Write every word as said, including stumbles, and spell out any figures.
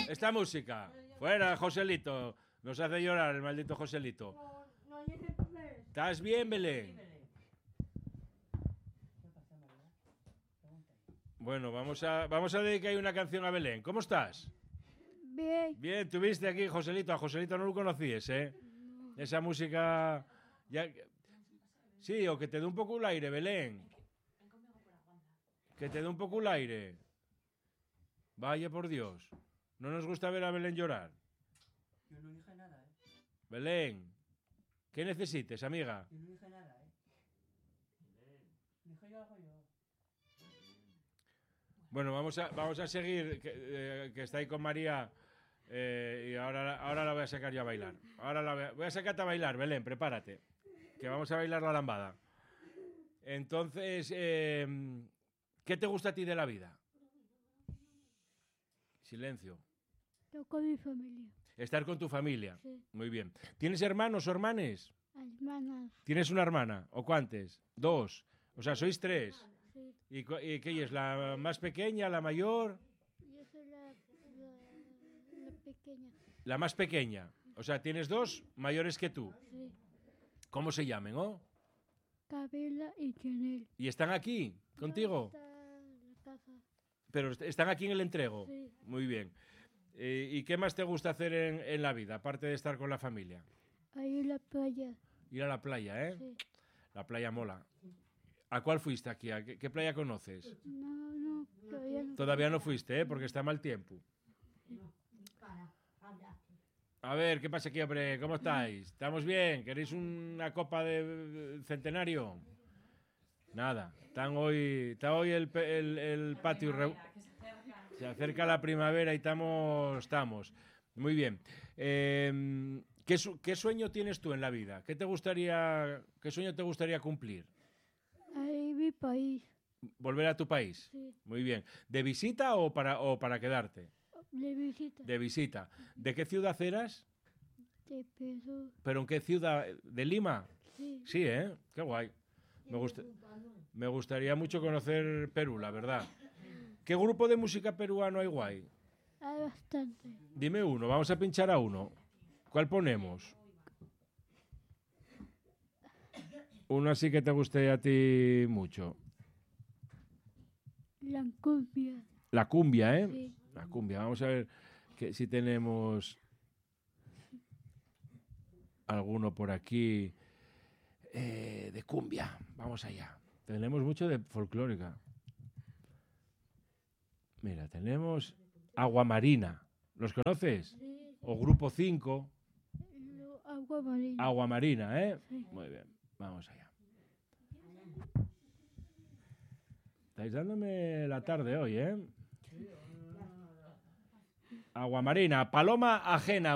esta música. Fuera, Joselito. Nos hace llorar el maldito Joselito. ¿Estás bien, Belén? Bueno, vamos a, vamos a dedicar una canción a Belén. ¿Cómo estás? Bien. Bien, tuviste aquí, Joselito. A Joselito no lo conocías, ¿eh? No. Esa música... Ya... Sí, o que te dé un poco el aire, Belén. Que te dé un poco el aire. Vaya por Dios. No nos gusta ver a Belén llorar. Yo no dije nada, ¿eh? Belén, ¿qué necesites, amiga? Yo no dije nada, ¿eh? Dije yo algo yo. Bueno, vamos a, vamos a seguir, que, eh, que está ahí con María, eh, y ahora, ahora la voy a sacar yo a bailar. Ahora la voy a, voy a sacarte a bailar, Belén, prepárate, que vamos a bailar la lambada. Entonces, eh, ¿qué te gusta a ti de la vida? Silencio. Yo con mi familia. Estar con tu familia. Sí. Muy bien. ¿Tienes hermanos o hermanes? Hermanas. ¿Tienes una hermana? ¿O cuántas? Dos. O sea, sois tres. Sí. ¿Y, y qué es? ¿La más pequeña, la mayor? Yo soy la, la, la pequeña. La más pequeña. O sea, tienes dos mayores que tú. Sí. ¿Cómo se llaman, oh? Camila y Chanel. ¿Y están aquí contigo? No, está en la casa. Pero est- están aquí en el entrego. Sí. Muy bien. Eh, ¿Y qué más te gusta hacer en, en la vida, aparte de estar con la familia? Ahí en la playa. Ir a la playa, ¿eh? Sí. La playa mola. ¿A cuál fuiste aquí? ¿A qué, qué playa conoces? No, no, todavía no. Todavía no fuiste, ¿eh? Porque está mal tiempo. A ver, ¿qué pasa aquí, hombre? ¿Cómo estáis? ¿Estamos bien? ¿Queréis una copa de centenario? Nada. Están hoy, está hoy el, pe- el, el patio... re- Se acerca la primavera y estamos... estamos. Muy bien. Eh, ¿qué, su- ¿Qué sueño tienes tú en la vida? ¿Qué te gustaría, qué sueño te gustaría cumplir? Ahí mi país. ¿Volver a tu país? Sí. Muy bien. ¿De visita o para, o para quedarte? De visita. De visita. ¿De qué ciudad eras? De peso. ¿Pero en qué ciudad? ¿De Lima? Sí. Sí, ¿eh? Qué guay. Me, gusta, me gustaría mucho conocer Perú, la verdad. ¿Qué grupo de música peruano hay guay? Hay bastante. Dime uno, vamos a pinchar a uno. ¿Cuál ponemos? Uno así que te guste a ti mucho. La cumbia. La cumbia, ¿eh? Sí. La cumbia. Vamos a ver que, si tenemos alguno por aquí eh, de cumbia. Vamos allá. Tenemos mucho de folclórica. Mira, tenemos Agua Marina. ¿Los conoces? Sí. O Grupo cinco. Lo- agua marina. Agua Marina, ¿eh? Sí. Muy bien. Vamos allá. Estáis dándome la tarde hoy, ¿eh? Agua Marina, Paloma Ajena.